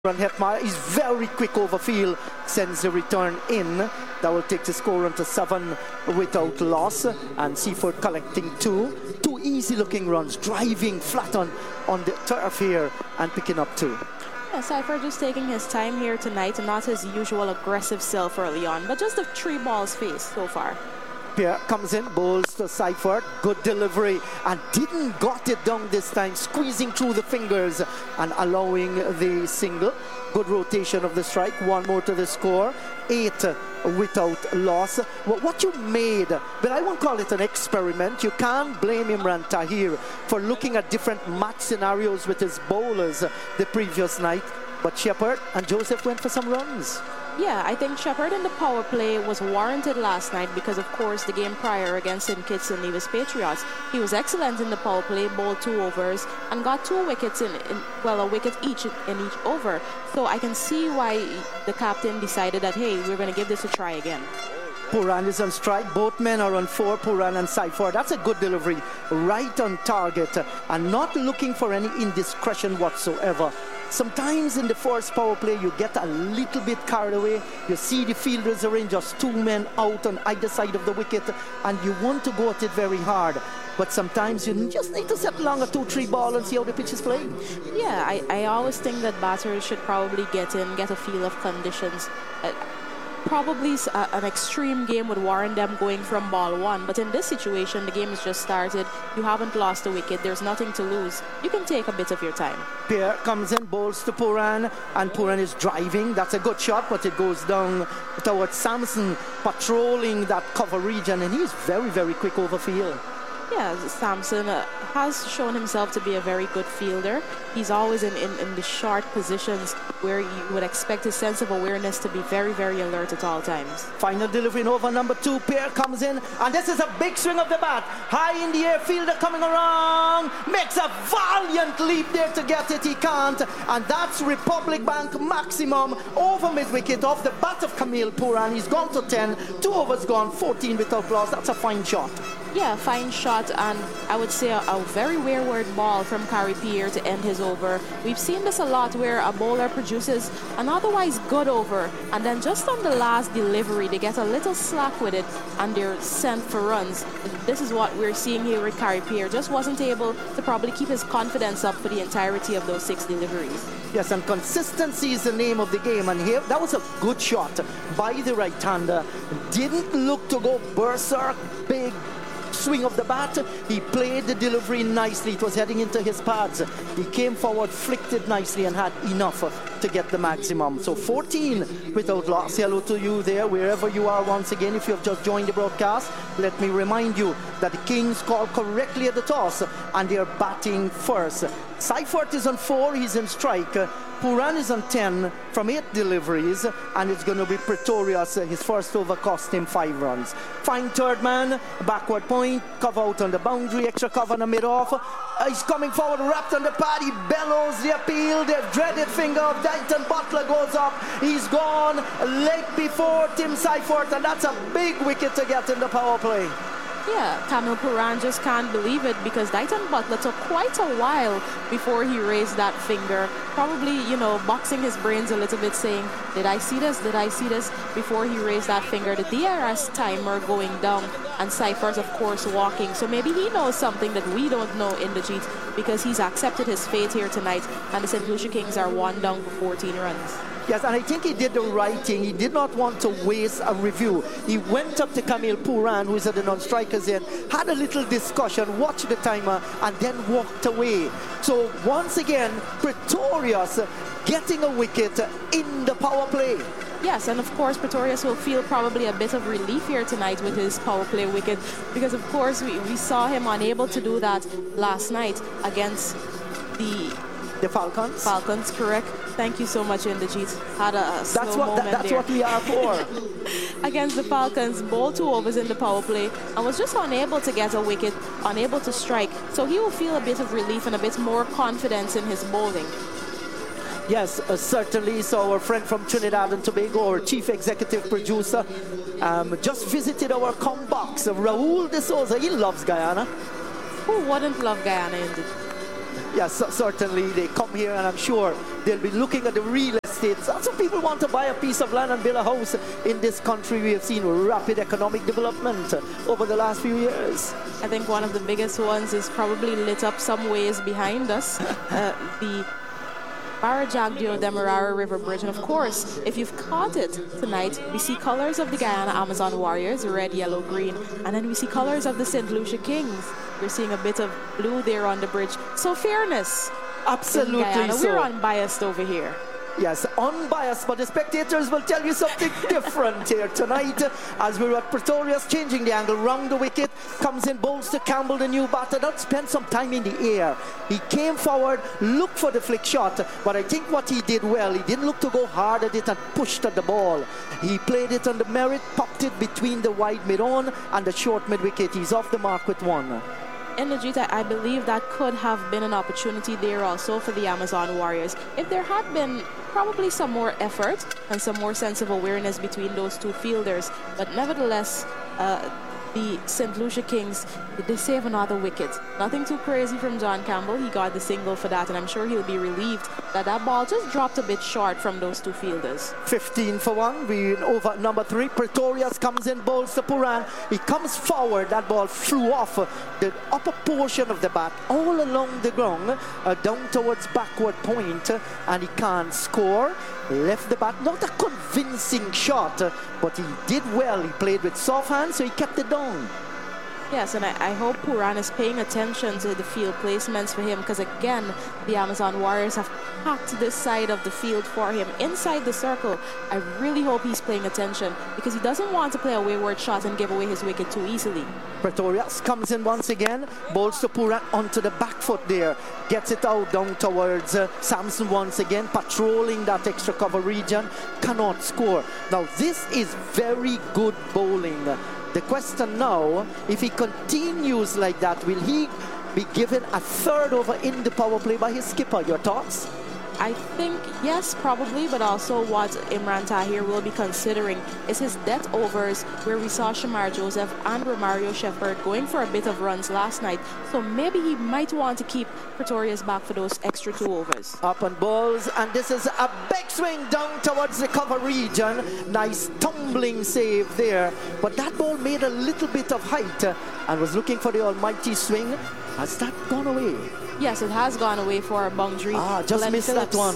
Hetmar is very quick over field, sends the return in. That will take the score onto 7 without loss. And Seaford collecting two easy looking runs, driving flat on the turf here and picking up 2. Yeah, Seifert just taking his time here tonight, and not his usual aggressive self early on, but just the 3 balls faced so far. Pierre comes in, bowls to Seifert, good delivery, and didn't got it down this time, squeezing through the fingers and allowing the single. Good rotation of the strike, 1 more to the score, 8 without loss. What you made, but I won't call it an experiment. You can't blame Imran Tahir for looking at different match scenarios with his bowlers the previous night, but Shepherd and Joseph went for some runs. Yeah, I think Shepherd in the power play was warranted last night because, of course, the game prior against St. Kitts and Nevis Patriots, he was excellent in the power play, bowled 2 overs, and got 2 wickets a wicket each in each over. So I can see why the captain decided that, hey, we're going to give this a try again. Pooran is on strike. Both men are on 4, Pooran and Seifert. That's a good delivery, right on target, and not looking for any indiscretion whatsoever. Sometimes in the first power play, you get a little bit carried away. You see the fielders are in, just 2 men out on either side of the wicket, and you want to go at it very hard. But sometimes you just need to set along a 2-3 ball and see how the pitch is playing. Yeah, I always think that batters should probably get a feel of conditions. Probably an extreme game would warrant them going from ball 1, but in this situation, the game has just started. You haven't lost a wicket. There's nothing to lose. You can take a bit of your time. Pierre comes in, bowls to Pooran, and Pooran is driving. That's a good shot, but it goes down towards Samson, patrolling that cover region, and he's very, very quick over field. Yeah, Samson has shown himself to be a very good fielder. He's always in the short positions where you would expect his sense of awareness to be very, very alert at all times. Final delivery in over number 2. Pierre comes in, and this is a big swing of the bat. High in the air, fielder coming around, makes a valiant leap there to get it. He can't, and that's Republic Bank maximum over mid-wicket off the bat of Camille Pooran. He's gone to 10, 2 overs gone, 14 without loss. That's a fine shot. Yeah, fine shot, and I would say a very wayward ball from Kari Pierre to end his over. We've seen this a lot where a bowler produces an otherwise good over, and then just on the last delivery, they get a little slack with it, and they're sent for runs. This is what we're seeing here with Kari Pierre. Just wasn't able to probably keep his confidence up for the entirety of those 6 deliveries. Yes, and consistency is the name of the game, and here, that was a good shot by the right-hander. Didn't look to go berserk, big swing of the bat. He played the delivery nicely. It was heading into his pads. He came forward, flicked it nicely, and had enough to get the maximum. So 14 without loss. Hello to you there, wherever you are once again. If you have just joined the broadcast, let me remind you that the Kings called correctly at the toss, and they are batting first. Seifert is on 4, he's in strike. Pooran is on 10 from 8 deliveries, and it's going to be Pretorius. His first over cost him 5 runs. Fine third man, backward point, cover out on the boundary, extra cover on the mid-off. He's coming forward, wrapped on the pad, he bellows the appeal, the dreaded finger of Dighton Butler goes up. He's gone late before Tim Seifert, and that's a big wicket to get in the power play. Yeah, Camille Pooran just can't believe it because Dighton Butler took quite a while before he raised that finger. Probably, boxing his brains a little bit, saying, did I see this? Did I see this? Before he raised that finger. The DRS timer going down, and Seifert, of course, walking. So maybe he knows something that we don't know in the Jeet because he's accepted his fate here tonight, and the St. Lucia Kings are 1 down for 14 runs. Yes, and I think he did the right thing. He did not want to waste a review. He went up to Camille Pooran, who is at the non-strikers end, had a little discussion, watched the timer, and then walked away. So once again, Pretorius getting a wicket in the power play. Yes, and of course, Pretorius will feel probably a bit of relief here tonight with his power play wicket because, of course, we saw him unable to do that last night against the Falcons? Falcons, correct. Thank you so much, Inderjeet. Had a slow moment that's there. what we are for. Against the Falcons, bowled 2 overs in the power play and was just unable to get a wicket, unable to strike. So he will feel a bit of relief and a bit more confidence in his bowling. Yes, certainly. So our friend from Trinidad and Tobago, our chief executive producer, just visited our combox, Raul de Souza. He loves Guyana. Who wouldn't love Guyana, indeed? Yes, certainly they come here, and I'm sure they'll be looking at the real estate. Lots of people want to buy a piece of land and build a house in this country. We have seen rapid economic development over the last few years. I think one of the biggest ones is probably lit up some ways behind us, the Barajagdio Demerara River Bridge. And of course, if you've caught it tonight, we see colors of the Guyana Amazon Warriors, red, yellow, green, and then we see colors of the St. Lucia Kings. We're seeing a bit of blue there on the bridge. So fairness. Absolutely so. We're unbiased over here. Yes, unbiased, but the spectators will tell you something different here tonight. As we're at Pretorius, changing the angle, round the wicket, comes in, bowls to Campbell, the new batter. That spent some time in the air. He came forward, looked for the flick shot, but I think what he did well, he didn't look to go hard at it and pushed at the ball. He played it on the merit, popped it between the wide mid-on and the short mid-wicket. He's off the mark with one. Indrajit, I believe that could have been an opportunity there also for the Amazon Warriors. If there had been probably some more effort and some more sense of awareness between those two fielders, but nevertheless, the St. Lucia Kings, they save another wicket. Nothing too crazy from John Campbell. He got the single for that, and I'm sure he'll be relieved that that ball just dropped a bit short from those two fielders. 15 for one. We're over number 3. Pretorius comes in, bowls to Pooran. He comes forward. That ball flew off the upper portion of the bat, all along the ground, down towards backward point, and he can't score. Left the bat, not a convincing shot, but he did well. He played with soft hands, so he kept it down. Yes, and I hope Pooran is paying attention to the field placements for him, because again, the Amazon Warriors have packed this side of the field for him inside the circle. I really hope he's paying attention, because he doesn't want to play a wayward shot and give away his wicket too easily. Pretorius comes in once again, bowls to Pooran onto the back foot there, gets it out down towards Samson once again, patrolling that extra cover region, cannot score. Now this is very good bowling. The question now, if he continues like that, will he be given a third over in the power play by his skipper? Your thoughts? I think, yes, probably, but also what Imran Tahir will be considering is his death overs, where we saw Shamar Joseph and Romario Shepherd going for a bit of runs last night. So maybe he might want to keep Pretorius back for those extra 2 overs. Up on balls, and this is a big swing down towards the cover region. Nice tumbling save there, but that ball made a little bit of height and was looking for the almighty swing. Has that gone away? Yes, it has gone away for a boundary. Just missed that one.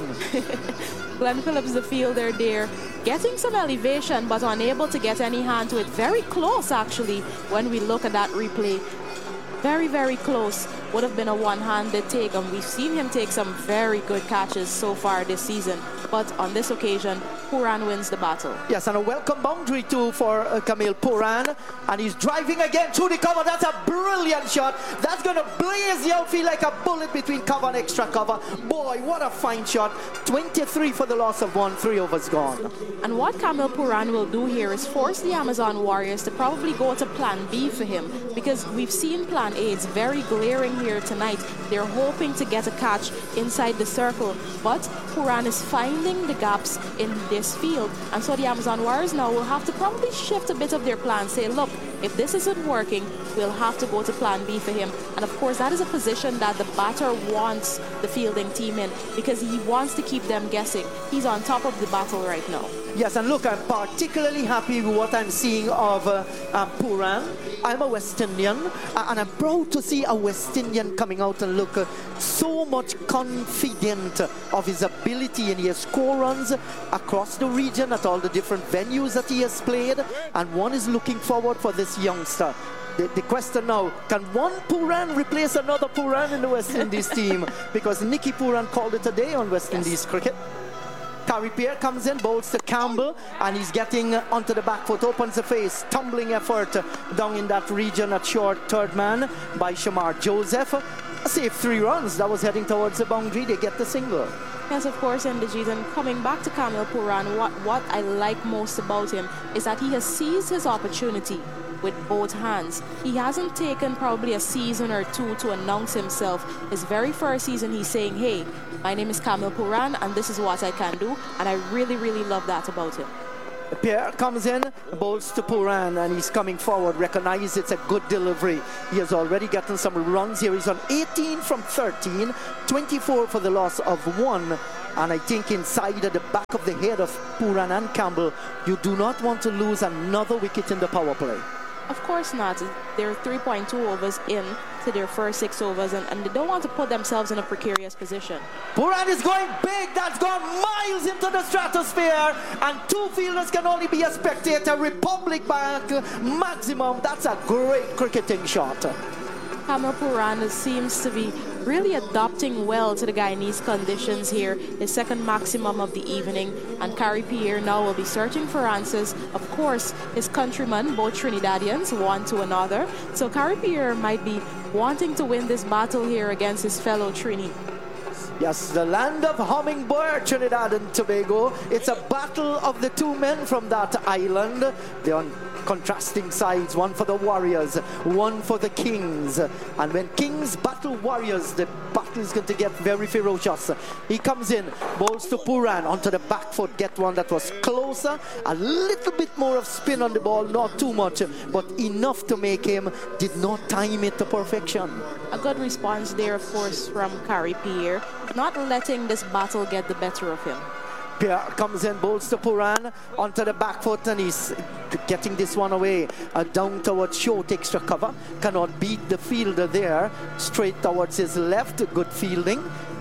Glenn Phillips, the fielder there, getting some elevation, but unable to get any hand to it. Very close, actually, when we look at that replay. Very, very close. Would have been a one-handed take, and we've seen him take some very good catches so far this season. But on this occasion, Pooran wins the battle. Yes, and a welcome boundary too for Camille Pooran. And he's driving again through the cover. That's a brilliant shot. That's going to blaze the outfield like a bullet between cover and extra cover. Boy, what a fine shot. 23 for the loss of 1, 3 overs gone. And what Camille Pooran will do here is force the Amazon Warriors to probably go to plan B for him, because we've seen plan A. It's very glaring here tonight. They're hoping to get a catch inside the circle, but Pooran is finding the gaps in this field, and so the Amazon Warriors now will have to probably shift a bit of their plan. Say, look, if this isn't working, we'll have to go to plan B for him. And of course, that is a position that the batter wants the fielding team in, because he wants to keep them guessing. He's on top of the battle right now. Yes, and look, I'm particularly happy with what I'm seeing of Pooran. I'm a West Indian, and I'm proud to see a West Indian coming out and look so much confident of his ability, and he has score runs across the region at all the different venues that he has played, and one is looking forward for this youngster. The question now, can one Pooran replace another Pooran in the West Indies team? Because Nicky Pooran called it a day on West Indies cricket. Carrie Pierre comes in, bowls to Campbell, and he's getting onto the back foot, opens the face, tumbling effort down in that region at short, third man by Shamar Joseph. A safe 3 runs. That was heading towards the boundary. They get the single. Yes, of course, Indrajit. And coming back to Camille Pooran, what I like most about him is that he has seized his opportunity with both hands. He hasn't taken probably a season or 2 to announce himself. His very first season, he's saying, hey, my name is Camille Pooran, and this is what I can do. And I really, really love that about him. Pierre comes in, bowls to Pooran, and he's coming forward. Recognize it's a good delivery. He has already gotten some runs here. He's on 18 from 13, 24 for the loss of 1. And I think inside at the back of the head of Pooran and Campbell, you do not want to lose another wicket in the power play. Of course not. They're 3.2 overs in to their first 6 overs, and they don't want to put themselves in a precarious position. Pooran is going big. That's gone miles into the stratosphere, and 2 fielders can only be a spectator. Republic Bank maximum. That's a great cricketing shot. Camille Pooran seems to be really adapting well to the Guyanese conditions here. His second maximum of the evening, and Carrie Pierre now will be searching for answers. Of course, his countrymen, both Trinidadians, one to another. So Carrie Pierre might be wanting to win this battle here against his fellow Trini. Yes, the land of hummingbird, Trinidad and Tobago. It's a battle of the 2 men from that island. They're on contrasting sides, one for the Warriors, one for the Kings. And when Kings battle Warriors, the battle is going to get very ferocious. He comes in, bowls to Pooran onto the back foot, get one that was closer, a little bit more of spin on the ball, not too much, but enough to make him did not time it to perfection. A good response there, of course, from Carrie Pierre, not letting this battle get the better of him. Pierre comes in, bowls to Pooran onto the back foot, and he's getting this one away. Down towards short extra cover. Cannot beat the fielder there. Straight towards his left. Good fielding.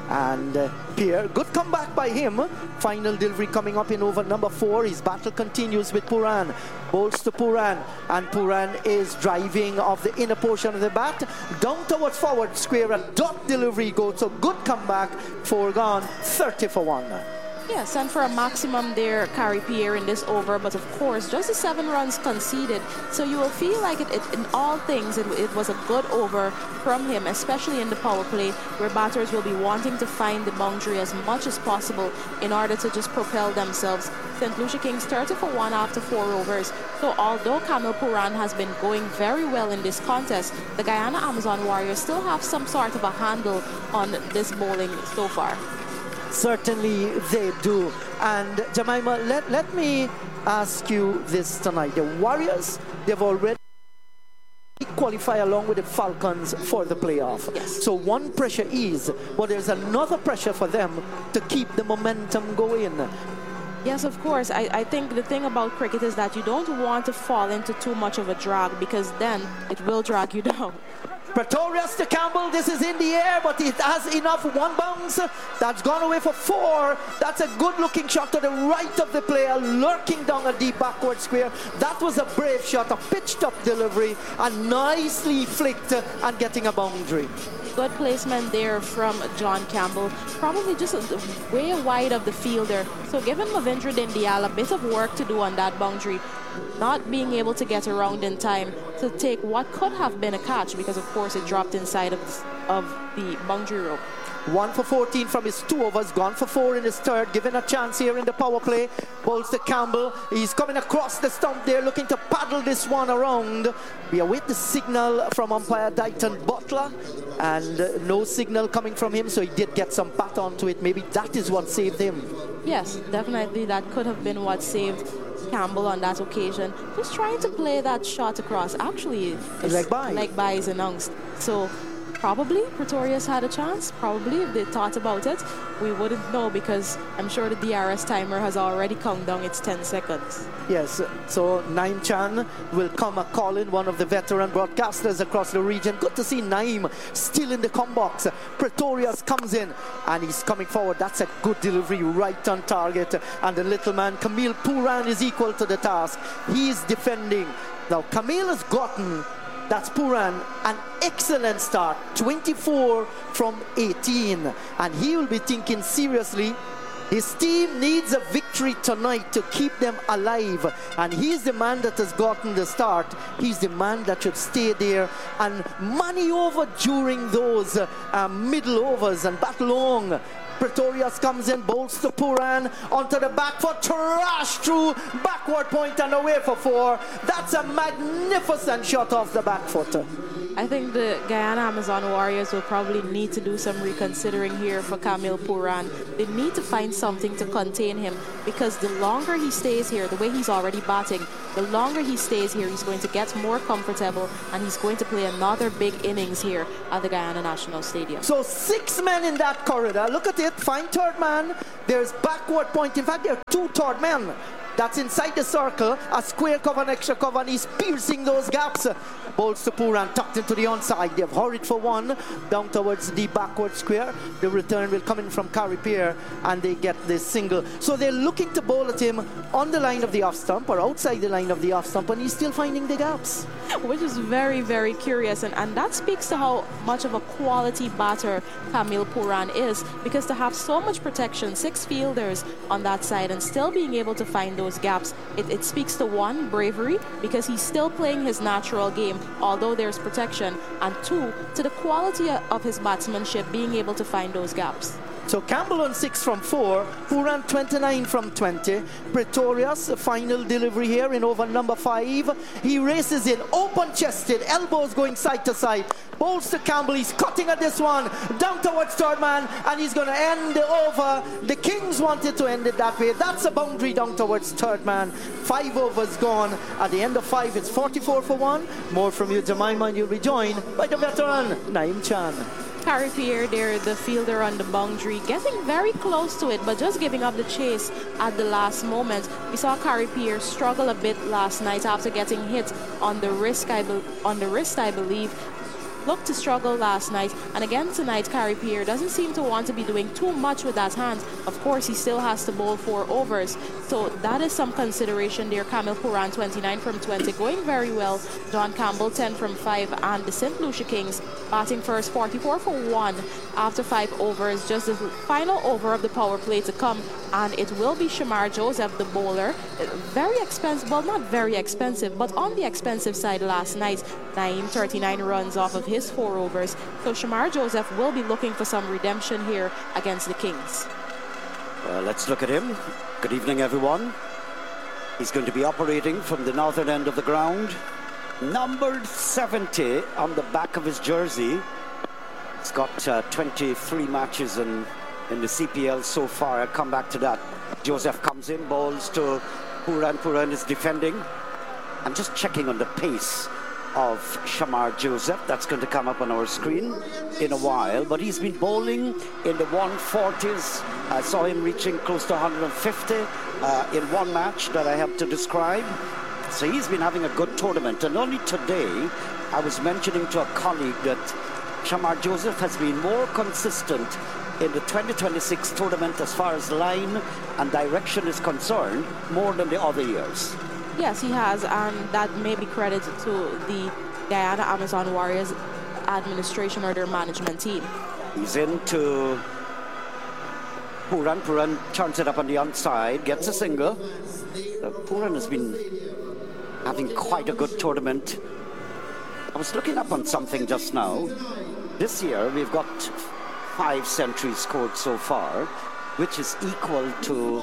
And Pierre, good comeback by him. Final delivery coming up in over number 4. His battle continues with Pooran. Bowls to Pooran, and Pooran is driving off the inner portion of the bat. Down towards forward square. A dot delivery goes. So good comeback. 4 gone. 30 for 1. Yes, and for a maximum there, Carrie Pierre in this over, but of course, just the 7 runs conceded. So you will feel like it in all things, it was a good over from him, especially in the power play, where batters will be wanting to find the boundary as much as possible in order to just propel themselves. St. Lucia Kings 30 for 1 after 4 overs. So although Camille Pooran has been going very well in this contest, the Guyana Amazon Warriors still have some sort of a handle on this bowling so far. Certainly they do. And Jemima, let me ask you this tonight. The Warriors, they've already qualified along with the Falcons for the playoff. Yes. So one pressure is, but there's another pressure for them to keep the momentum going. Yes, of course. I think the thing about cricket is that you don't want to fall into too much of a drag, because then it will drag you down. Pretorius to Campbell, this is in the air, but it has enough. 1 bounce, that's gone away for 4. That's a good looking shot to the right of the player, lurking down a deep backward square. That was a brave shot, a pitched up delivery, and nicely flicked and getting a boundary. Good placement there from John Campbell, probably just way wide of the fielder. So giving Movindra Dindyal a bit of work to do on that boundary, not being able to get around in time to take what could have been a catch, because of course it dropped inside of the boundary rope. 1 for 14 from his 2 overs, gone for 4 in his third, given a chance here in the power play. Bowls to Campbell, he's coming across the stump there, looking to paddle this one around. We await the signal from umpire Dighton Butler, and no signal coming from him, so he did get some bat onto it. Maybe that is what saved him. Yes, definitely that could have been what saved Campbell on that occasion. Just trying to play that shot across. Actually, leg by is announced. So probably Pretorius had a chance. Probably, if they thought about it, we wouldn't know, because I'm sure the DRS timer has already counted down its 10 seconds. Yes, so Naim Chan will come a calling, one of the veteran broadcasters across the region. Good to see Naim still in the box. Pretorius comes in, and he's coming forward. That's a good delivery, right on target. And the little man, Camille Pooran, is equal to the task. He's defending. Now, Camille has gotten, that's Pooran, an excellent start, 24 from 18, and he will be thinking seriously. His team needs a victory tonight to keep them alive, and he's the man that has gotten the start. He's the man that should stay there and money over during those middle overs and battle long. Pretorius comes in, bowls to Pooran onto the back foot, trash through backward point and away for 4. That's a magnificent shot off the back foot. I think the Guyana Amazon Warriors will probably need to do some reconsidering here for Camille Pooran. They need to find something to contain him, because the longer he stays here, the way he's already batting, the longer he stays here, he's going to get more comfortable, and he's going to play another big innings here at the Guyana National Stadium. So 6 men in that corridor. Look at it. Find third man. There's backward point. In fact, there are 2 third men. That's inside the circle, a square cover, an extra cover, and he's piercing those gaps. Balls to Pooran, tucked into the onside. They've hurried for one, down towards the backward square. The return will come in from Carripier, and they get this single. So they're looking to bowl at him on the line of the off stump, or outside the line of the off stump, and he's still finding the gaps. Which is very, very curious, and that speaks to how much of a quality batter Camille Pooran is, because to have so much protection, 6 fielders on that side, and still being able to find those gaps, it speaks to 1, bravery, because he's still playing his natural game, although there's protection, and 2, to the quality of his batsmanship, being able to find those gaps. So Campbell on 6 from 4, Pooran 29 from 20. Pretorius, final delivery here in over number 5. He races in, open-chested, elbows going side to side. Bowls to Campbell, he's cutting at this one, down towards third man, and he's going to end the over. The Kings wanted to end it that way. That's a boundary down towards third man. 5 overs gone. At the end of 5, it's 44 for 1. More from you, Jemima, and you'll be joined by the veteran, Naeem Chan. Carripier there, the fielder on the boundary, getting very close to it, but just giving up the chase at the last moment. We saw Carripier struggle a bit last night after getting hit on the wrist, I believe. Looked to struggle last night, and again tonight Carripier doesn't seem to want to be doing too much with that hand. Of course, he still has to bowl 4 overs, so that is some consideration there. Camille Pooran 29 from 20, going very well. John Campbell 10 from 5, and the St. Lucia Kings batting first, 44 for 1 after 5 overs. Just the final over of the power play to come, and it will be Shamar Joseph, the bowler. Very expensive, well, not very expensive, but on the expensive side last night. Naeem 39 runs off of his 4 overs. So Shamar Joseph will be looking for some redemption here against the Kings. Let's look at him. Good evening, everyone. He's going to be operating from the northern end of the ground. Numbered 70 on the back of his jersey. He's got 23 matches in the CPL so far. I'll come back to that. Joseph comes in, bowls to Pooran. Pooran is defending. I'm just checking on the pace of Shamar Joseph. That's going to come up on our screen in a while, but he's been bowling in the 140s. I saw him reaching close to 150 in one match that I have to describe. So he's been having a good tournament, and only today I was mentioning to a colleague that Shamar Joseph has been more consistent in the 2026 tournament as far as line and direction is concerned, more than the other years. Yes, he has, and that may be credited to the Guyana Amazon Warriors administration or their management team. He's into Pooran. Pooran turns it up on the onside, gets a single. Pooran has been having quite a good tournament. I was looking up on something just now. This year we've got 5 centuries scored so far, which is equal to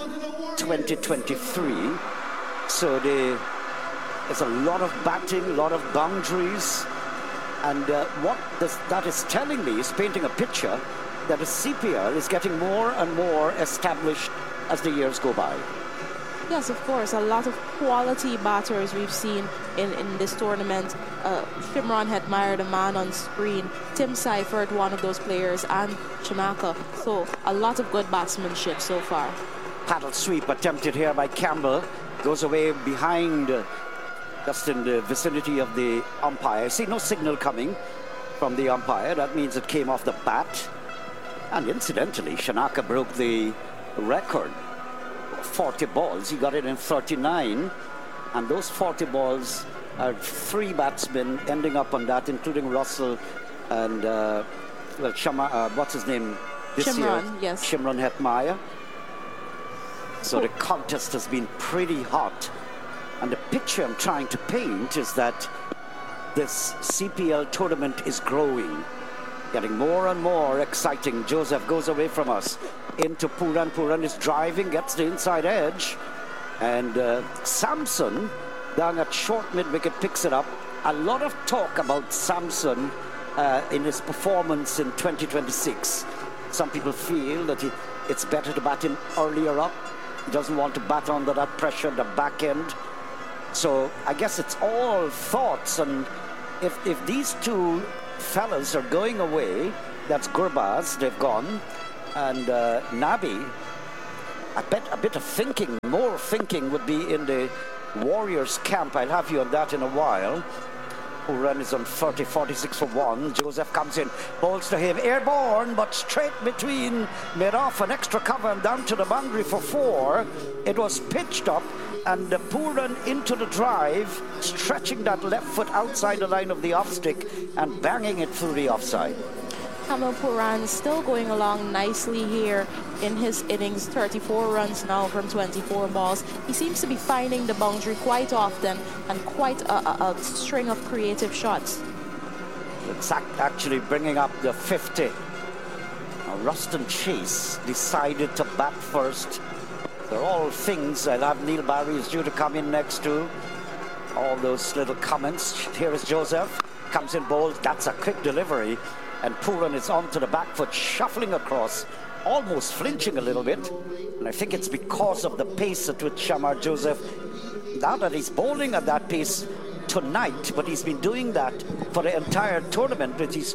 2023. So there's a lot of batting, a lot of boundaries, and what that is telling me is painting a picture that the CPL is getting more and more established as the years go by. Yes, of course, a lot of quality batters we've seen in this tournament. Shimron Hetmeyer, the man on screen, Tim Seifert, one of those players, and Shanaka. So a lot of good batsmanship so far. Paddle sweep attempted here by Campbell. Goes away behind, just in the vicinity of the umpire. I see no signal coming from the umpire. That means it came off the bat. And incidentally, Shanaka broke the record. 40 balls. He got it in 39. And those 40 balls are 3 batsmen ending up on that, including Russell and, what's his name this Shimron, year? yes. Shimron Hetmeyer. So the contest has been pretty hot. And the picture I'm trying to paint is that this CPL tournament is growing, getting more and more exciting. Joseph goes away from us into Pooran. Pooran is driving, gets the inside edge. And Samson, down at short mid-wicket, picks it up. a lot of talk about Samson in his performance in 2026. Some people feel that it's better to bat him earlier up. He doesn't want to bat under that pressure at the back end. So I guess it's all thoughts. And if these two fellas are going away, that's Gurbaz, they've gone, and Nabi, I bet a bit of thinking, more thinking would be in the Warriors camp. I'll have you on that in a while. Pooran is on 30, 46 for 1. Joseph comes in, bowls to him, airborne, but straight between, made off an extra cover and down to the boundary for 4. It was pitched up, and Pooran into the drive, stretching that left foot outside the line of the off stick and banging it through the offside. Kamil Pooran still going along nicely here in his innings. 34 runs now from 24 balls. He seems to be finding the boundary quite often and quite a string of creative shots. It's actually bringing up the 50. Now, Ruston Chase decided to bat first. They're all things I'll have Neil Barry is due to come in next to. All those little comments. Here is Joseph. Comes in bowls. That's a quick delivery. And Pooran is onto the back foot, shuffling across, almost flinching a little bit. And I think it's because of the pace at which Shamar Joseph, now that he's bowling at that pace tonight, but he's been doing that for the entire tournament with his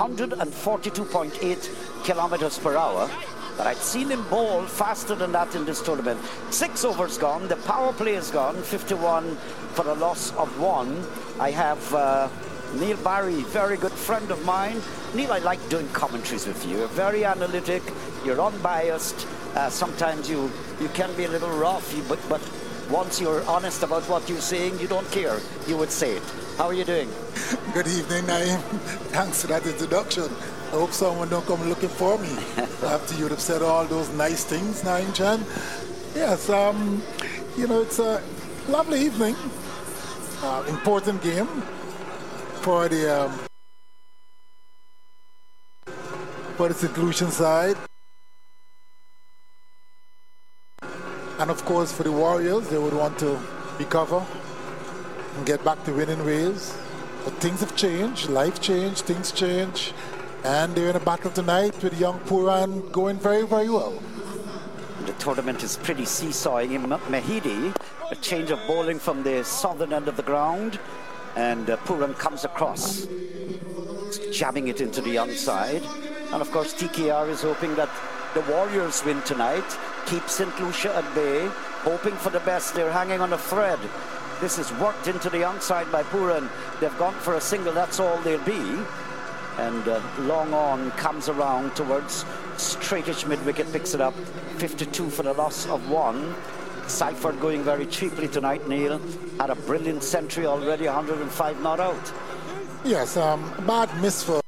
142.8 kilometers per hour. But I'd seen him bowl faster than that in this tournament. 6 overs gone, the power play is gone, 51 for a loss of 1. I have Neil Barry, very good friend of mine. Neil, I like doing commentaries with you. You're very analytic, you're unbiased. Sometimes you can be a little rough, but once you're honest about what you're saying, you don't care. You would say it. How are you doing? Good evening, Naeem. Thanks for that introduction. I hope someone don't come looking for me after you'd have said all those nice things, Naeem Chan. Yes, it's a lovely evening. Important game for the St. Lucian side, and of course for the Warriors, they would want to recover and get back to winning ways. But things have changed, life changed, things change, and they're in a battle tonight with young Pooran going very, very well. The tournament is pretty seesawing. Mahidi, a change of bowling from the southern end of the ground, and Pooran comes across, jamming it into the onside. And of course TKR is hoping that the Warriors win tonight, keep St. Lucia at bay, hoping for the best. They're hanging on a thread. This is worked into the onside by Pooran. They've gone for a single, that's all they'll be. And long on comes around towards straightish mid-wicket, picks it up. 52 for the loss of 1. Seifert going very cheaply tonight, Neil. Had a brilliant century already, 105 not out. Yes, bad miss for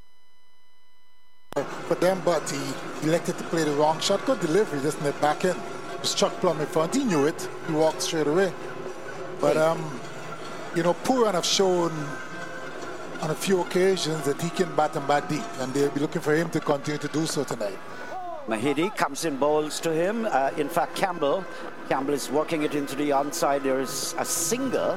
them, but he elected to play the wrong shot. Good delivery, just in the back end. He struck plumb in front. He knew it. He walked straight away. But, Pooran have shown on a few occasions that he can bat and bat deep, and they'll be looking for him to continue to do so tonight. Mahidi comes in, bowls to him. In fact, Campbell is working it into the onside. There is a single.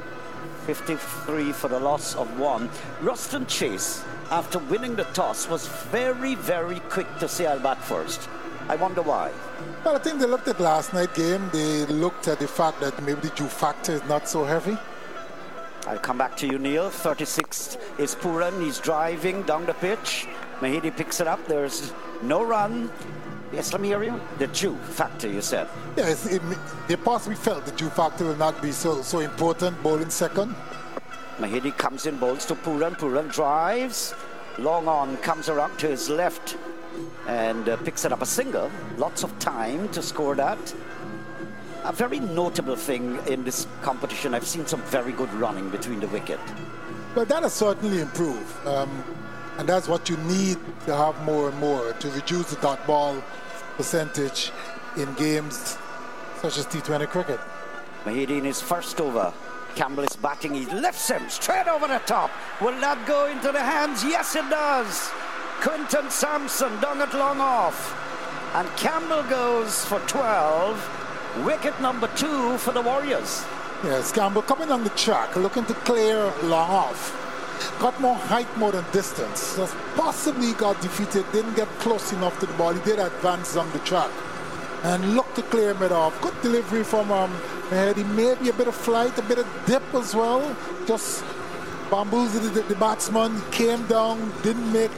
53 for the loss of 1. Ruston Chase, after winning the toss, was very, very quick to say I'll bat first. I wonder why. Well, I think they looked at last night's game. They looked at the fact that maybe the Jew factor is not so heavy. I'll come back to you, Neil. 36 is Pooran. He's driving down the pitch. Mahidi picks it up. There's no run. Yes, let me hear you. The Jew factor, you said. Yes, they possibly felt the Jew factor will not be so important, bowling second. Mahidi comes in, bowls to Pooran. Pooran drives. Long on, comes around to his left and picks it up a single. Lots of time to score that. A very notable thing in this competition, I've seen some very good running between the wicket. Well, that has certainly improved. And that's what you need to have more and more to reduce the dot ball percentage in games such as T20 cricket. Mahidi in his first over. Campbell is batting. He lifts him straight over the top. Will that go into the hands? Yes, it does. Quinton Sampson done it long off. And Campbell goes for 12. Wicket number 2 for the Warriors. Yes, Campbell coming on the track, looking to clear long off. Got more height more than distance. Just possibly got defeated, didn't get close enough to the ball. He did advance on the track and looked to clear mid off. Good delivery from Mahedi. Maybe a bit of flight, a bit of dip as well. Just bamboozled the batsman. He came down, didn't make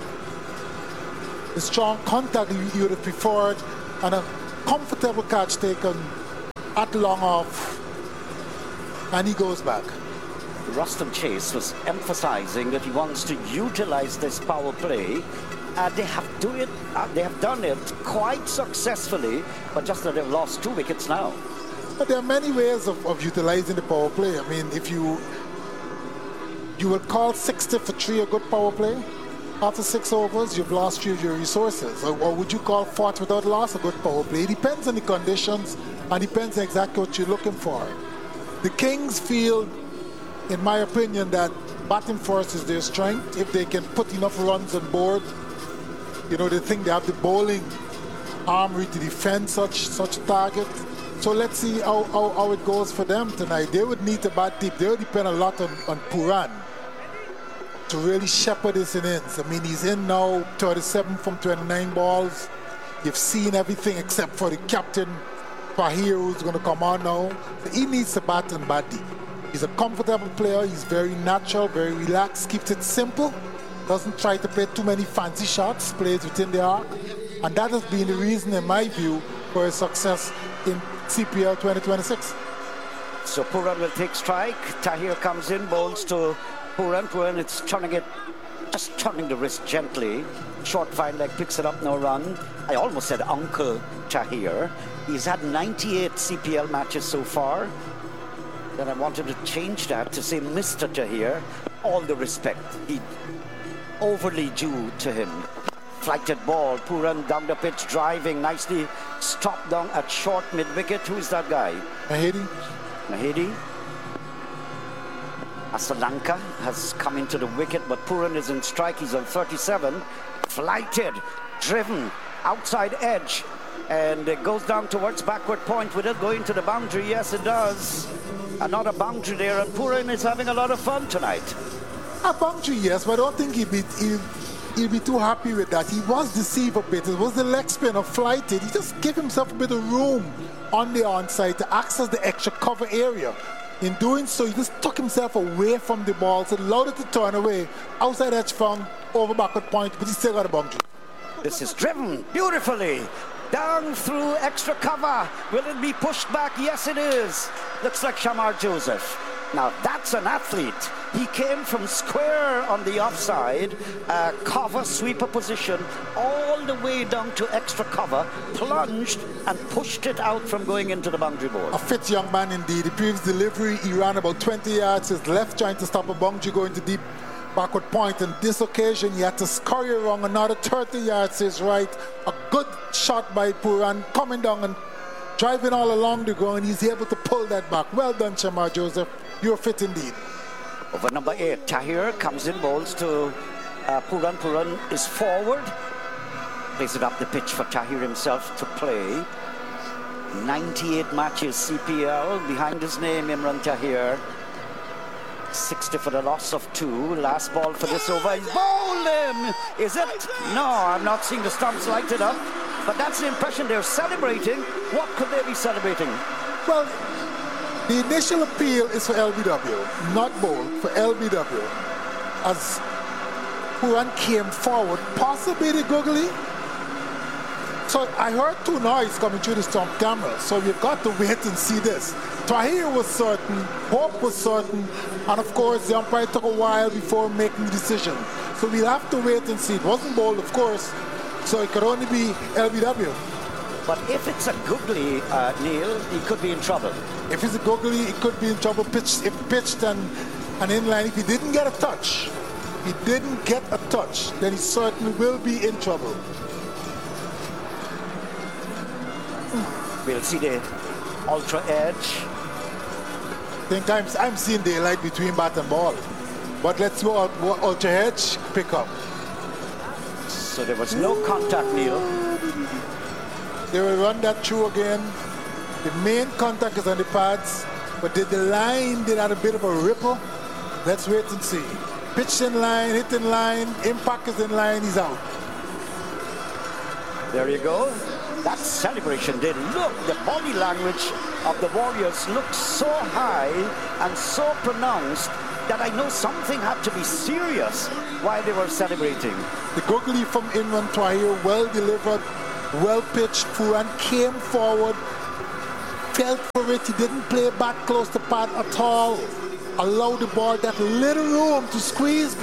the strong contact you would have preferred, and a comfortable catch taken at long off, and he goes back. Ruston Chase was emphasizing that he wants to utilize this power play. They have done it quite successfully, but just that they've lost 2 wickets now. But there are many ways of utilizing the power play. I mean, if you will call 60 for 3 a good power play. After 6 overs, you've lost 3 of your resources. Or would you call 40 without loss a good power play? It depends on the conditions and depends on exactly what you're looking for. The Kings feel, in my opinion, that batting first is their strength. If they can put enough runs on board, you know, they think they have the bowling armory to defend such a target. So let's see how it goes for them tonight. They would need to bat deep. They would depend a lot on Pooran to really shepherd his innings. I mean, he's in now 37 from 29 balls. You've seen everything except for the captain, Tahir, who's going to come on now. So he needs to bat and bat deep. He's a comfortable player. He's very natural, very relaxed, keeps it simple. Doesn't try to play too many fancy shots, plays within the arc. And that has been the reason, in my view, for his success in CPL 2026. So Pooran will take strike. Tahir comes in, bowls to Pooran. Pooran, it's just turning the wrist gently. Short fine leg, picks it up, no run. I almost said Uncle Tahir. He's had 98 CPL matches so far. Then I wanted to change that to say Mr. Tahir. All the respect he overly due to him. Flighted ball, Pooran down the pitch, driving nicely, stopped down at short mid-wicket. Who's that guy? Mahedi. Asalanka has come into the wicket, but Pooran is in strike. He's on 37. Flighted, driven, outside edge, and it goes down towards backward point. Will it go into the boundary? Yes, it does. Another boundary there, and Pooran is having a lot of fun tonight. A boundary, yes, but I don't think he'll be too happy with that. He was deceived a bit. It was the leg spin of flighted. He just gave himself a bit of room on the onside to access the extra cover area. In doing so, he just took himself away from the ball, so allowed it to turn away. Outside edge from over backward point, but he still got a boundary. This is driven beautifully. Down through extra cover. Will it be pushed back? Yes, it is. Looks like Shamar Joseph. Now, that's an athlete. He came from square on the offside, cover sweeper position, all the way down to extra cover, plunged and pushed it out from going into the boundary board. A fit young man indeed. The previous delivery, he ran about 20 yards, his left trying to stop a boundary going to deep backward point. And this occasion, he had to scurry around another 30 yards to his right. A good shot by Pooran, coming down and driving all along the ground. He's able to pull that back. Well done, Shamar Joseph. You're fit indeed. Over number 8, Tahir comes in, bowls to Pooran. Pooran is forward. Plays it up the pitch for Tahir himself to play. 98 matches CPL. Behind his name, Imran Tahir. 60 for the loss of 2. Last ball for this over. He's bowled him. Is it? No, I'm not seeing the stumps lighted up. But that's the impression they're celebrating. What could they be celebrating? Well, the initial appeal is for LBW, not bowl, for LBW. As Pooran came forward, possibly the googly. So I heard 2 noise coming through the stump camera, so we've got to wait and see this. Tahir was certain, Hope was certain, and of course the umpire took a while before making the decision. So we'll have to wait and see. It wasn't bowled, of course, so it could only be LBW. But if it's a googly, Neil, he could be in trouble. If it's a googly, he could be in trouble. If pitched and inline, if he didn't get a touch, then he certainly will be in trouble. We'll see the ultra edge. I think I'm seeing daylight between bat and ball. But let's see what ultra edge pick up. So there was no contact, Neil. They will run that through again. The main contact is on the pads. But did the line did have a bit of a ripple? Let's wait and see. Pitch in line, hit in line, impact is in line, he's out. There you go. That celebration did look, the body language of the Warriors looked so high and so pronounced that I know something had to be serious while they were celebrating. The googly from Inventory, well delivered, well pitched. Pooran came forward, felt for it. He didn't play back close to Pat at all. Allowed the ball that little room to squeeze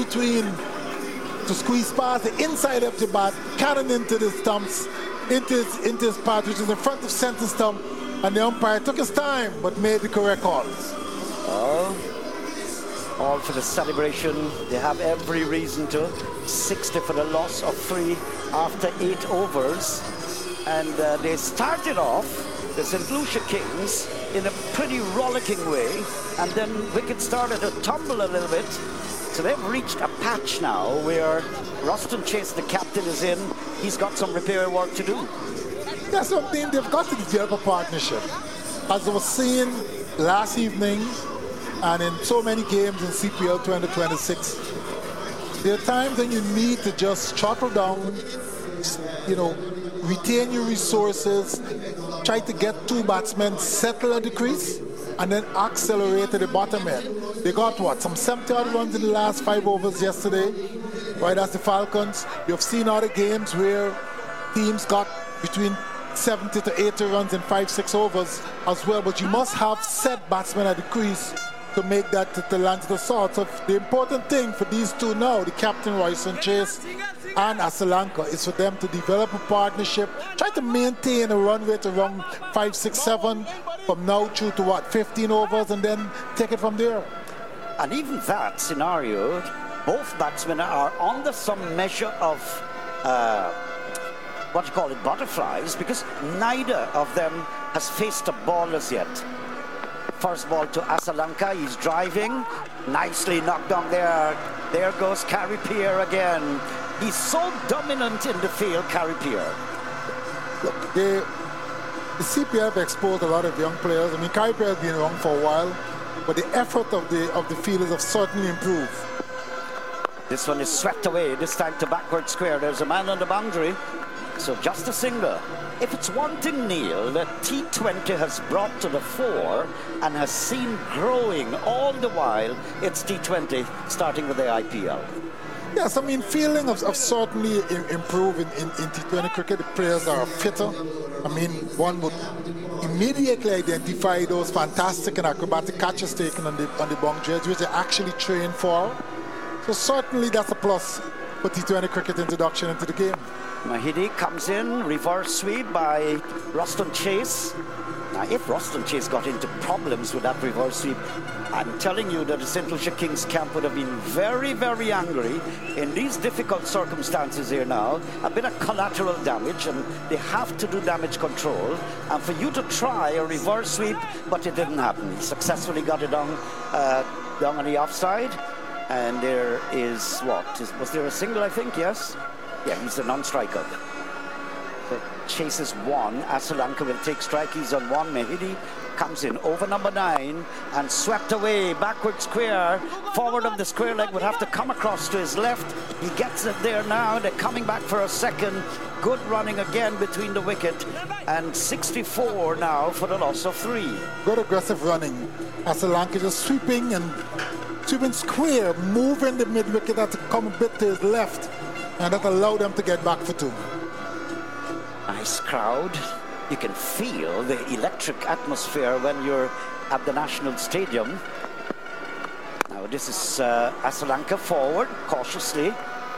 past the inside of the bat, cannon into the stumps, into his path, which is in front of center stump, and the umpire took his time but made the correct calls. All for the celebration. They have every reason to. 60 for the loss of 3 after 8 overs. And they started off, the St. Lucia Kings, in a pretty rollicking way. And then wickets started to tumble a little bit. So they've reached a patch now where Ruston Chase, the captain, is in. He's got some repair work to do. That's something they've got to develop a partnership. As I was saying last evening, and in so many games in CPL 2026, there are times when you need to just throttle down, retain your resources, try to get 2 batsmen settle at the crease, and then accelerate to the bottom end. They got some 70-odd runs in the last 5 overs yesterday, right? That's the Falcons. You've seen other games where teams got between 70 to 80 runs in 5-6 overs as well, but you must have set batsmen at the crease to make that to land to the sort. So the important thing for these two now, the captain Royston Chase and Asalanka, is for them to develop a partnership, try to maintain a run rate around 5, 6, 7 from now through to 15 overs, and then take it from there. And even that scenario, both batsmen are under some measure of butterflies, because neither of them has faced a ball as yet. First ball to Asalanka, he's driving, nicely knocked down there. There goes Carey Pierre again. He's so dominant in the field, Carey Pierre. Look, the CPL have exposed a lot of young players. I mean, Carey Pierre has been around for a while, but the effort of the fielders have certainly improved. This one is swept away, this time to backward square. There's a man on the boundary, so just a single. If it's one thing, Neil, that T20 has brought to the fore and has seen growing all the while, it's T20, starting with the IPL. Yes, I mean, feeling of certainly improving in T20 cricket. The players are fitter. I mean, one would immediately identify those fantastic and acrobatic catches taken on the boundaries, which they actually train for. So certainly that's a plus for T20 cricket introduction into the game. Mahidi comes in, reverse sweep by Ruston Chase. Now, if Ruston Chase got into problems with that reverse sweep, I'm telling you that the St. Lucia Kings camp would have been very, very angry in these difficult circumstances here now. A bit of collateral damage, and they have to do damage control. And for you to try a reverse sweep, but it didn't happen. He successfully got it down on the offside. And there is was there a single, I think? Yes? Yeah, he's a non-striker. So Chase is 1. Asalanka will take strike. He's on 1. Mahidi comes in over number 9 and swept away. Backward square. Forward of the square leg would have to come across to his left. He gets it there now. They're coming back for a second. Good running again between the wicket. And 64 now for the loss of 3. Good aggressive running. Asalanka just sweeping square, moving the mid-wicket to come a bit to his left. And that allowed them to get back for 2. Nice crowd. You can feel the electric atmosphere when you're at the National Stadium. Now this is Asalanka forward, cautiously.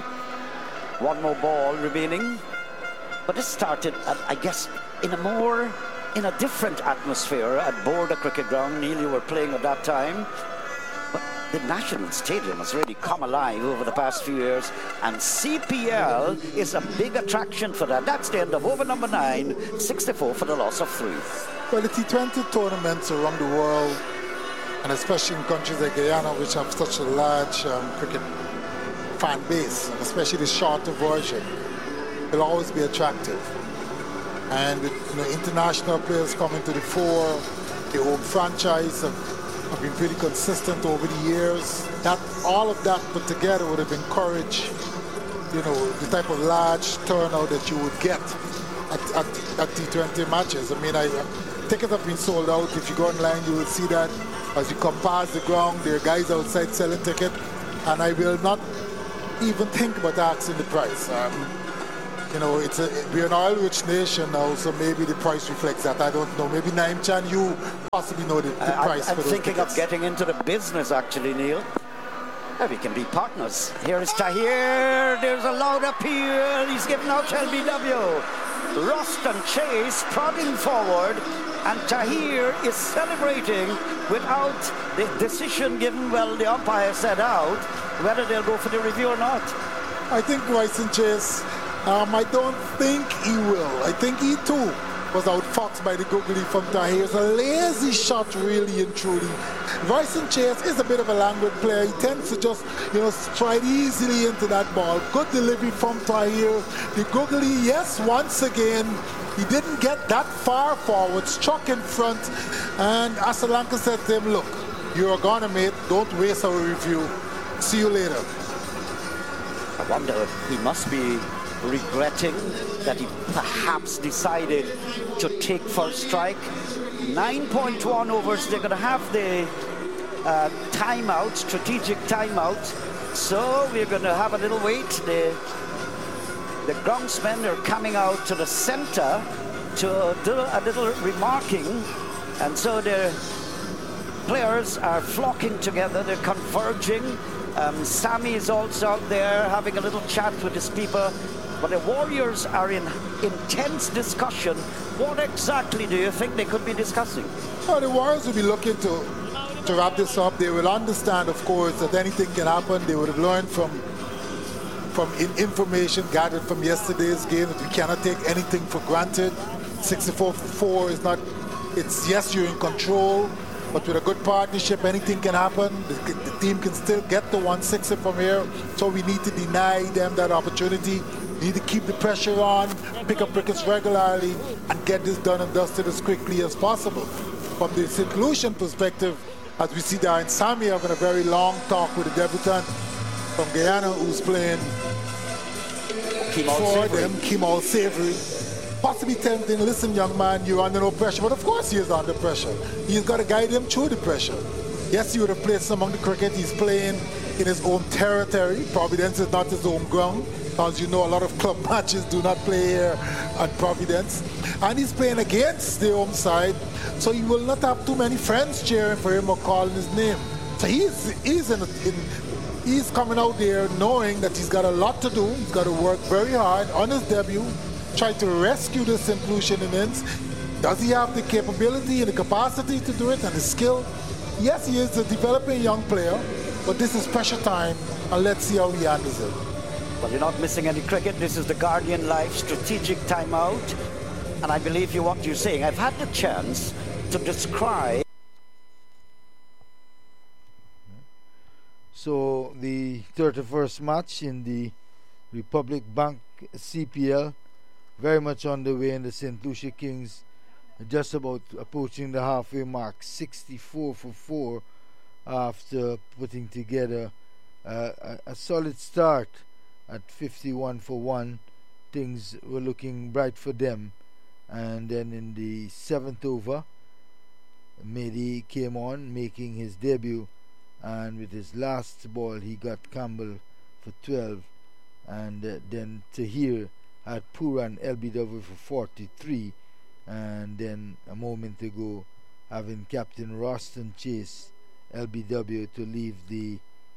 1 more ball remaining. But this started, I guess, in a different atmosphere at Border Cricket Ground. Neil, you were playing at that time. The National Stadium has really come alive over the past few years, and CPL is a big attraction for that. That's the end of over number 9, 64 for the loss of 3. Well, the T20 tournaments around the world, and especially in countries like Guyana, which have such a large cricket fan base, and especially the shorter version, will always be attractive. And with international players coming to the fore, the home franchise have been pretty consistent over the years. That all of that put together would have encouraged, the type of large turnout that you would get at T20 matches. I mean, tickets have been sold out. If you go online, you will see that as you come past the ground, there are guys outside selling tickets, and I will not even think about asking the price. We're an oil-rich nation now, so maybe the price reflects that. I don't know. Maybe Naim Chan, you possibly know the price for those thinking tickets. of getting into the business, actually, Neil. We can be partners. Here is Tahir. There's a loud appeal. He's giving out to LBW. Roston Chase prodding forward, and Tahir is celebrating without the decision given. Well, the umpire said out whether they'll go for the review or not. I think Bryson Chase, I don't think he will. I think he too was outfoxed by the googly from Tahir. It's a lazy shot, really and truly. Bryson Chase is a bit of a languid player. He tends to just, stride easily into that ball. Good delivery from Tahir. The googly, yes, once again, he didn't get that far forward, struck in front, and Asalanka said to him, look, you're gonna, mate, don't waste our review. See you later. I wonder, he must be regretting that he perhaps decided to take first strike. 9.1 overs, they're going to have the timeout, strategic timeout. So we're going to have a little wait. The groundsmen are coming out to the center to do a little remarking. And so the players are flocking together, they're converging. Sammy is also out there having a little chat with his people. But the Warriors are in intense discussion. What exactly do you think they could be discussing? Well, the Warriors will be looking to wrap this up. They will understand, of course, that anything can happen. They would have learned from information gathered from yesterday's game that we cannot take anything for granted. 64-4 is not, it's yes, you're in control, but with a good partnership, anything can happen. The team can still get the 160 from here, so we need to deny them that opportunity. We need to keep the pressure on, pick up wickets regularly, and get this done and dusted as quickly as possible. From the St. Lucian perspective, as we see Darren Sammy having a very long talk with the debutant from Guyana who's playing for them, Kemal Savory. Possibly telling him, listen, young man, you're under no pressure. But of course he is under pressure. He's got to guide him through the pressure. Yes, he would have played some among the cricket. He's playing in his own territory. Providence is not his home ground. As you know, a lot of club matches do not play here at Providence. And he's playing against the home side, so he will not have too many friends cheering for him or calling his name. So he's coming out there knowing that he's got a lot to do. He's got to work very hard on his debut, try to rescue the St. Lucian innings. Does he have the capability and the capacity to do it and the skill? Yes, he is a developing young player, but this is pressure time, and let's see how he handles it. Well, you're not missing any cricket. This is the Guardian Life strategic timeout. And I believe what you're saying. I've had the chance to describe. So the 31st match in the Republic Bank CPL, very much on the way in the St. Lucia Kings, just about approaching the halfway mark, 64 for 4 after putting together a solid start at 51 for 1. Things were looking bright for them, and then in the 7th over, Mehdi came on, making his debut, and with his last ball he got Campbell for 12, and then Tahir had Puran LBW for 43, and then a moment ago having Captain Roston Chase LBW to leave the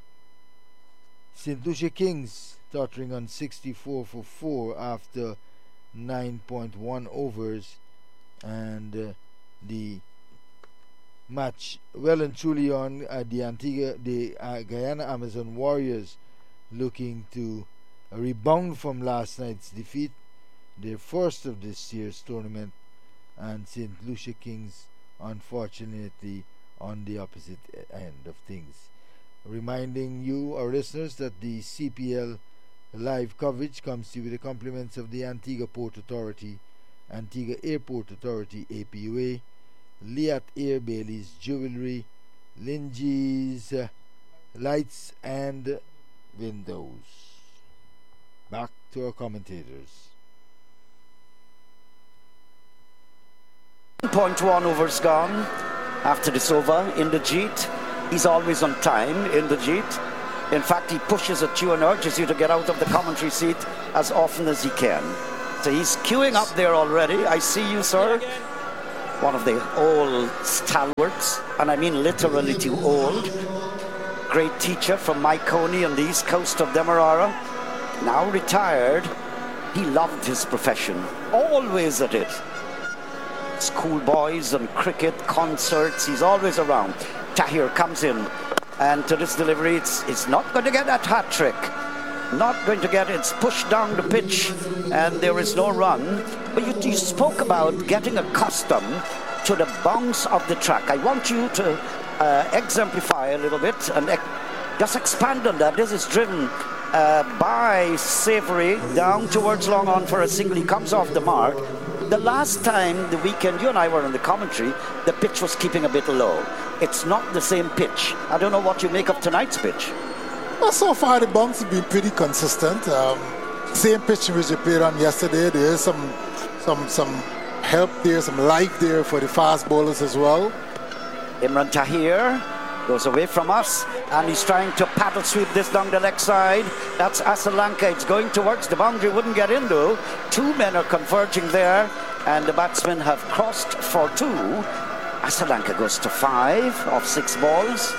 St. Lucia Kings tottering on 64 for 4 after 9.1 overs, and the match well and truly on the Guyana Amazon Warriors looking to rebound from last night's defeat, their first of this year's tournament, and St. Lucia Kings unfortunately on the opposite end of things. Reminding you, our listeners, that the CPL live coverage comes to you with the compliments of the Antigua Port Authority Antigua Airport Authority APUA, Liat Air Bailey's Jewelry, Linji's Lights and Windows. Back to our commentators. 1.1 overs gone after this over. Inderjeet, he's always on time. Inderjeet, in fact, he pushes at you and urges you to get out of the commentary seat as often as he can. So he's queuing up there already. I see you, sir. One of the old stalwarts, and I mean literally too old. Great teacher from Maikoni on the east coast of Demerara. Now retired. He loved his profession, always at it. Schoolboys and cricket, concerts, he's always around. Tahir comes in, and to this delivery, it's not going to get that hat trick. Not going to get it. It's pushed down the pitch, and there is no run. But you spoke about getting accustomed to the bounce of the track. I want you to exemplify a little bit and just expand on that. This is driven by Savory down towards long on for a single. He comes off the mark. The last time, the weekend, you and I were on the commentary, the pitch was keeping a bit low. It's not the same pitch. I don't know what you make of tonight's pitch. Well, so far the bounce has been pretty consistent. Same pitch which they played on yesterday. There is some help there, some life there for the fast bowlers as well. Imran Tahir goes away from us, and he's trying to paddle sweep this down the leg side. That's Asalanka. It's going towards the boundary. Wouldn't get in though. Two men are converging there, and the batsmen have crossed for two. Asalanka goes to 5 of 6 balls.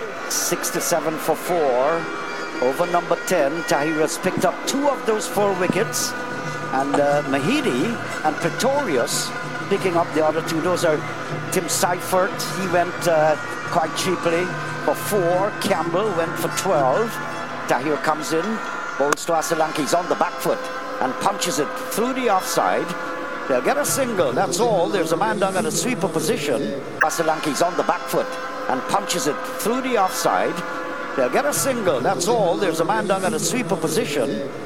67 for 4. Over number 10, Tahir has picked up 2 of those 4 wickets, and Mahidi and Pretorius picking up the other 2. Those are Tim Seifert. He went quite cheaply for 4. Campbell went for 12. Tahir comes in, bowls to Asalanka. He's on the back foot and punches it through the offside. They'll get a single, that's all. There's a man down at a sweeper position. Asalanka's on the back foot and punches it through the offside. They'll get a single, that's all. There's a man down at a sweeper position.